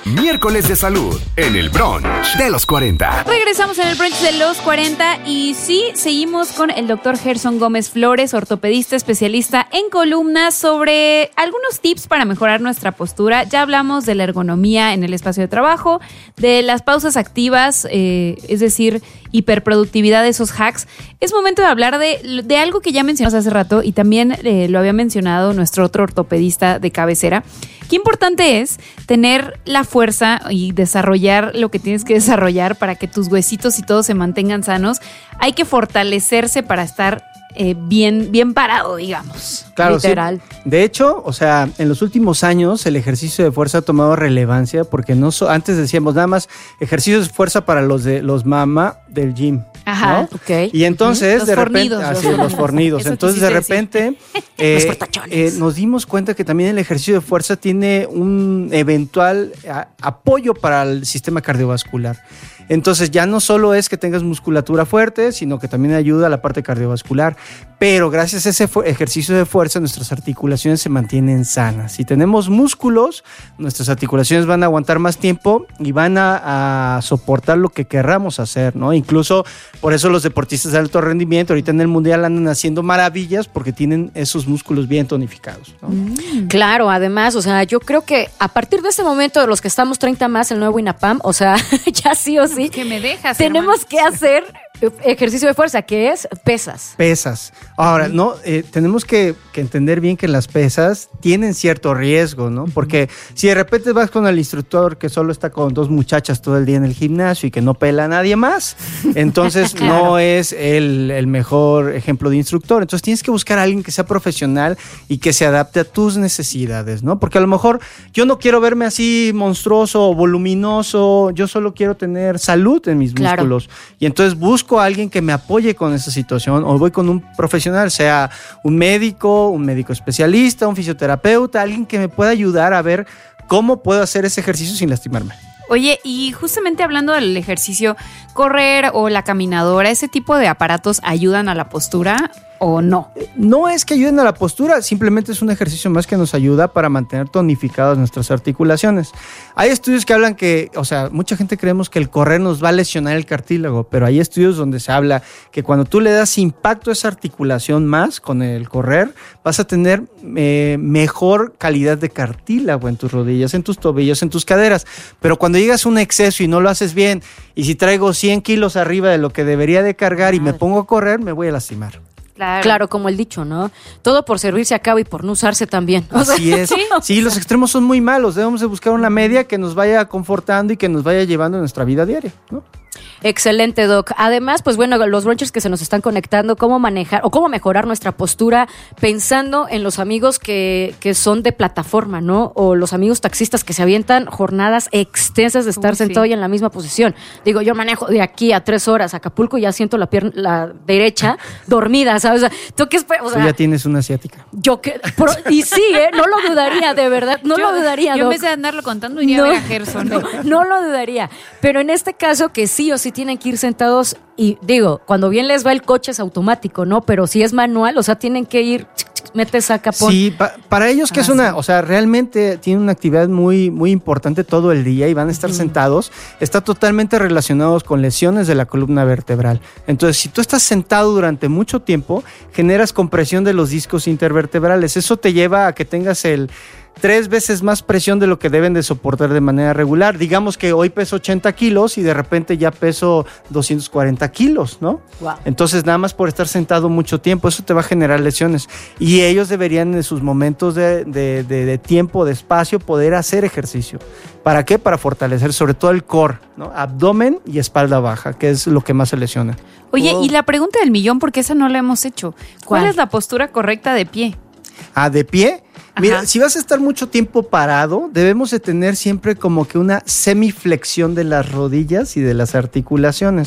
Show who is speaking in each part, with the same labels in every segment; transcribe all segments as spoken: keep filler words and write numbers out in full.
Speaker 1: Miércoles de salud en el brunch de los cuarenta.
Speaker 2: Regresamos en el brunch de los cuarenta y sí, seguimos con el doctor Gerson Gómez Flores, ortopedista especialista en columna, sobre algunos tips para mejorar nuestra postura. Ya hablamos de la ergonomía en el espacio de trabajo, de las pausas activas, eh, es decir, hiperproductividad, de esos hacks. Es momento de hablar de, de algo que ya mencionamos hace rato y también eh, lo había mencionado nuestro otro ortopedista de cabecera. Qué importante es tener la fuerza y desarrollar lo que tienes que desarrollar para que tus huesitos y todo se mantengan sanos. Hay que fortalecerse para estar eh, bien, bien parado, digamos.
Speaker 3: Claro,
Speaker 2: literal.
Speaker 3: Sí. De hecho, o sea, en los últimos años el ejercicio de fuerza ha tomado relevancia porque no so, antes decíamos nada más ejercicios de fuerza para los de los mama del gym.
Speaker 2: Ajá,
Speaker 3: ¿no?
Speaker 2: ok.
Speaker 3: Y entonces,
Speaker 2: los
Speaker 3: de
Speaker 2: fornidos,
Speaker 3: repente,
Speaker 2: los
Speaker 3: así, los fornidos. Entonces, de repente, eh, eh, nos dimos cuenta que también el ejercicio de fuerza tiene un eventual a, apoyo para el sistema cardiovascular. Entonces ya no solo es que tengas musculatura fuerte, sino que también ayuda a la parte cardiovascular. Pero gracias a ese fu- ejercicio de fuerza, nuestras articulaciones se mantienen sanas. Si tenemos músculos, nuestras articulaciones van a aguantar más tiempo y van a, a soportar lo que querramos hacer, ¿no? Incluso por eso los deportistas de alto rendimiento ahorita en el mundial andan haciendo maravillas porque tienen esos músculos bien tonificados, ¿no?
Speaker 4: Mm. Claro, además, o sea, yo creo que a partir de este momento de los que estamos treinta más, el nuevo INAPAM, o sea, ya sí o sí,
Speaker 2: que me dejas,
Speaker 4: tenemos
Speaker 2: hermano.
Speaker 4: que hacer ejercicio de fuerza, que es pesas.
Speaker 3: Pesas. Ahora, no, eh, tenemos que, que entender bien que las pesas tienen cierto riesgo, ¿no? Porque si de repente vas con el instructor que solo está con dos muchachas todo el día en el gimnasio y que no pela a nadie más, entonces claro. no es el, el mejor ejemplo de instructor. Entonces tienes que buscar a alguien que sea profesional y que se adapte a tus necesidades, ¿no? Porque a lo mejor yo no quiero verme así monstruoso o voluminoso, yo solo quiero tener salud en mis
Speaker 4: Claro.
Speaker 3: músculos. Y entonces busco a alguien que me apoye con esa situación o voy con un profesional, sea un médico, un médico especialista, un fisioterapeuta, alguien que me pueda ayudar a ver cómo puedo hacer ese ejercicio sin lastimarme.
Speaker 2: Oye, y justamente hablando del ejercicio, correr o la caminadora, ¿ese tipo de aparatos ayudan a la postura o no?
Speaker 3: No es que ayuden a la postura, simplemente es un ejercicio más que nos ayuda para mantener tonificadas nuestras articulaciones. Hay estudios que hablan que, o sea, mucha gente creemos que el correr nos va a lesionar el cartílago, pero hay estudios donde se habla que cuando tú le das impacto a esa articulación más con el correr, vas a tener eh, mejor calidad de cartílago en tus rodillas, en tus tobillos, en tus caderas. Pero cuando llegas a un exceso y no lo haces bien, y si traigo cien kilos arriba de lo que debería de cargar y me pongo a correr, me voy a lastimar.
Speaker 2: Claro.
Speaker 4: Claro, como el dicho, ¿no? Todo por servirse acaba y por no usarse también. O sea,
Speaker 3: Así es.
Speaker 4: ¿sí?
Speaker 3: Sí, los extremos son muy malos. Debemos de buscar una media que nos vaya confortando y que nos vaya llevando en nuestra vida diaria, ¿no?
Speaker 4: Excelente, Doc. Además, pues bueno, los brunchers que se nos están conectando, cómo manejar o cómo mejorar nuestra postura pensando en los amigos que, que son de plataforma, ¿no? O los amigos taxistas que se avientan jornadas extensas de estar
Speaker 2: Uy, sí.
Speaker 4: sentado y en la misma posición. Digo, yo manejo de aquí a tres horas a Acapulco y ya siento la pierna, la derecha dormida, ¿sabes? O sea, ¿tú qué espe- o
Speaker 3: Tú
Speaker 4: sea,
Speaker 3: ya tienes una asiática.
Speaker 4: yo que pro- y sí, ¿eh? No lo dudaría, de verdad, no
Speaker 2: yo,
Speaker 4: lo dudaría,
Speaker 2: Yo en
Speaker 4: Doc.
Speaker 2: vez de andarlo contando, iría
Speaker 4: No.
Speaker 2: a ver a Gerson. ¿no?
Speaker 4: No lo dudaría. Pero en este caso que sí o sí tienen que ir sentados y digo, cuando bien les va el coche es automático, ¿no? Pero si es manual, o sea, tienen que ir, mete, saca, pon.
Speaker 3: Sí, pa- para ellos que
Speaker 2: Ah,
Speaker 3: es una,
Speaker 2: sí.
Speaker 3: o sea, realmente tienen una actividad muy, muy importante todo el día y van a estar sentados, está totalmente relacionados con lesiones de la columna vertebral. Entonces, si tú estás sentado durante mucho tiempo, generas compresión de los discos intervertebrales. Eso te lleva a que tengas el tres veces más presión de lo que deben de soportar de manera regular. Digamos que hoy peso ochenta kilos y de repente ya peso doscientos cuarenta kilos, ¿no?
Speaker 4: Wow.
Speaker 3: Entonces, nada más por estar sentado mucho tiempo, eso te va a generar lesiones. Y ellos deberían en sus momentos de, de, de, de tiempo, de espacio, poder hacer ejercicio. ¿Para qué? Para fortalecer sobre todo el core, ¿no? Abdomen y espalda baja, que es lo que más se lesiona.
Speaker 2: Oye,
Speaker 3: Oh.
Speaker 2: y la pregunta del millón, porque esa no la hemos hecho. ¿Cuál,
Speaker 4: ¿Cuál?
Speaker 2: es la postura correcta de pie?
Speaker 3: Ah, de pie. Mira,
Speaker 2: Ajá.
Speaker 3: si vas a estar mucho tiempo parado, debemos de tener siempre como que una semiflexión de las rodillas y de las articulaciones.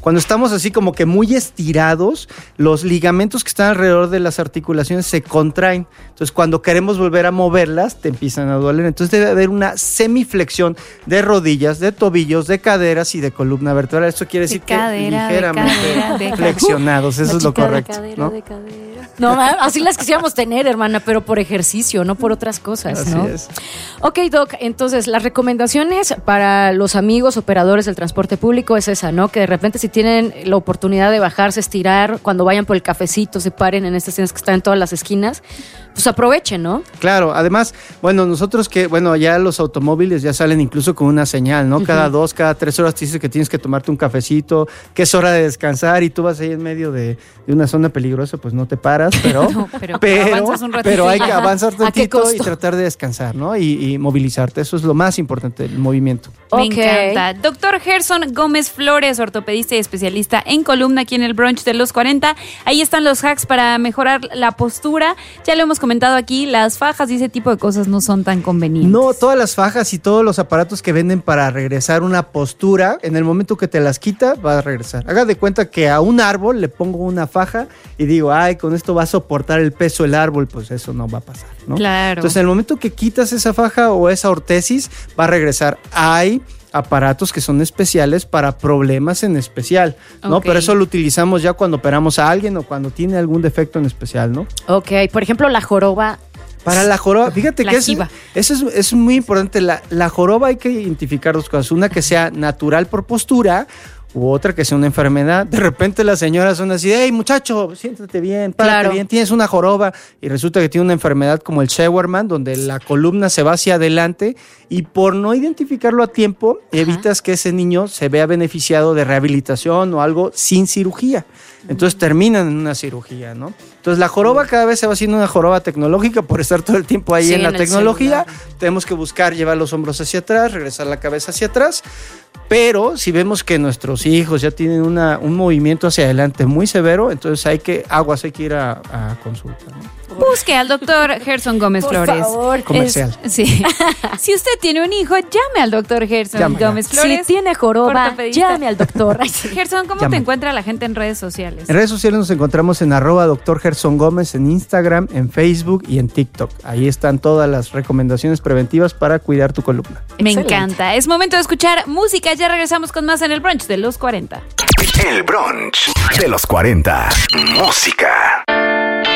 Speaker 3: cuando estamos así como que muy estirados, los ligamentos que están alrededor de las articulaciones se contraen. Entonces, cuando queremos volver a moverlas, te empiezan a doler. Entonces, debe haber una semiflexión de rodillas, de tobillos, de caderas y de columna vertebral. Eso quiere decir de que cadera, ligeramente de cadera, de flexionados. Eso es lo correcto. De cadera, ¿no? De
Speaker 4: cadera. No, así las quisiéramos tener, hermana, pero por ejercicio, no por otras cosas, así ¿no? Es. Ok, Doc, entonces las recomendaciones para los amigos operadores del transporte público es esa, ¿no? Que de repente si tienen la oportunidad de bajarse, estirar, cuando vayan por el cafecito, se paren en estas tiendas que están en todas las esquinas, pues aprovechen, ¿no?
Speaker 3: Claro, además, bueno, nosotros que, bueno, ya los automóviles ya salen incluso con una señal, ¿no? Uh-huh. Cada dos, cada tres horas te dice que tienes que tomarte un cafecito, que es hora de descansar y tú vas ahí en medio de, de una zona peligrosa, pues no te paras, pero, no, pero, pero, pero hay que avanzar tantito y tratar de descansar, ¿no? Y, y movilizarte, eso es lo más importante, el movimiento.
Speaker 2: Me okay. encanta. Doctor Gerson Gómez Flores, ortopedista y especialista en columna aquí en el brunch de los cuarenta. Ahí están los hacks para mejorar la postura. Ya lo hemos comentado aquí, las fajas y ese tipo de cosas no son tan convenientes.
Speaker 3: No, todas las fajas y todos los aparatos que venden para regresar una postura, en el momento que te las quita, va a regresar. Haga de cuenta que a un árbol le pongo una faja y digo, ay, con esto va a soportar el peso el árbol, pues eso no va a pasar, ¿no?
Speaker 2: Claro.
Speaker 3: Entonces, en el momento que quitas esa faja o esa ortesis, va a regresar. Hay aparatos que son especiales para problemas en especial, ¿no? Okay. Pero eso lo utilizamos ya cuando operamos a alguien o cuando tiene algún defecto en especial, ¿no?
Speaker 4: Ok, por ejemplo, la joroba.
Speaker 3: Para la joroba, fíjate la que es, eso es, es muy importante. La, la joroba hay que identificar dos cosas. Una que sea natural por postura, u otra que sea una enfermedad. De repente las señoras son así, hey muchacho, siéntate bien, párate claro. bien, tienes una joroba, y resulta que tiene una enfermedad como el Scheuermann, donde la columna se va hacia adelante y por no identificarlo a tiempo, ajá, evitas que ese niño se vea beneficiado de rehabilitación o algo sin cirugía. Entonces terminan en una cirugía, ¿no? Entonces la joroba cada vez se va haciendo una joroba tecnológica por estar todo el tiempo ahí sí, en la en tecnología. Tenemos que buscar llevar los hombros hacia atrás, regresar la cabeza hacia atrás. Pero si vemos que nuestros hijos ya tienen una, un movimiento hacia adelante muy severo, entonces hay que, aguas, hay que ir a, a consulta, ¿no?
Speaker 2: Busque al doctor Gerson Gómez
Speaker 4: Por
Speaker 2: Flores.
Speaker 4: Favor.
Speaker 3: Comercial.
Speaker 2: Es, sí. Si usted tiene un hijo, llame al doctor Gerson Llámala. Gómez Flores.
Speaker 4: Si tiene joroba, llame al doctor.
Speaker 2: Gerson, ¿cómo llame. te encuentra la gente en redes sociales?
Speaker 3: En redes sociales nos encontramos en arroba doctor Gerson Gómez en Instagram, en Facebook y en TikTok. Ahí están todas las recomendaciones preventivas para cuidar tu columna.
Speaker 2: Me Excelente. encanta. Es momento de escuchar música. Ya regresamos con más en el brunch de los cuarenta.
Speaker 1: El brunch de los cuarenta. Música.